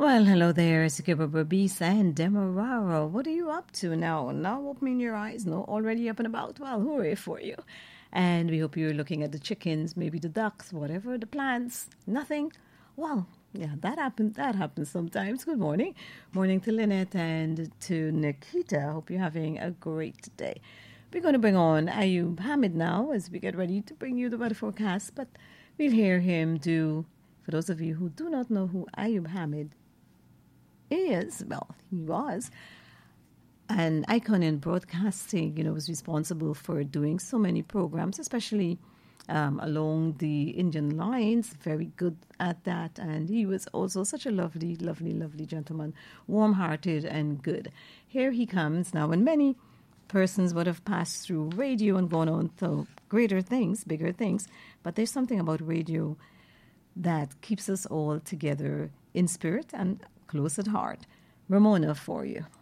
Well, hello there, Sikiba Babisa and Demerara. What are you up to now? Now opening your eyes, no? Already up and about? Well, hooray for you. And we hope you're looking at the chickens, maybe the ducks, whatever, the plants. Nothing? Well, yeah, that happens. That happens sometimes. Good morning. Morning to Lynette and to Nikita. Hope you're having a great day. We're going to bring on Ayub Hamid now as we get ready to bring you the weather forecast, but we'll hear him do, for those of you who do not know who Ayub Hamid is, well, he was an icon in broadcasting, was responsible for doing so many programs, especially along the Indian lines, very good at that. And he was also such a lovely, lovely, lovely gentleman, warm-hearted and good. Here he comes now, and many persons would have passed through radio and gone on to greater things, bigger things, but there's something about radio that keeps us all together in spirit and close at heart. Ramona for you.